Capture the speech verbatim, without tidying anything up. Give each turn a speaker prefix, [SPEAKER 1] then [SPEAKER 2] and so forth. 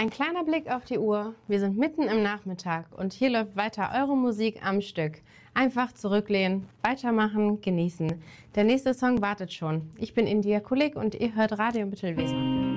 [SPEAKER 1] Ein kleiner Blick auf die Uhr. Wir sind mitten im Nachmittag und hier läuft weiter eure Musik am Stück. Einfach zurücklehnen, weitermachen, genießen. Der nächste Song wartet schon. Ich bin India Kulik und ihr hört Radio Mittelweser.